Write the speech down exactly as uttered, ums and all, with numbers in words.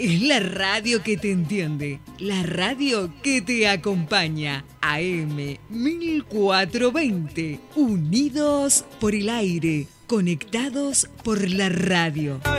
Es la radio que te entiende, la radio que te acompaña. A M mil cuatrocientos veinte, unidos por el aire, conectados por la radio.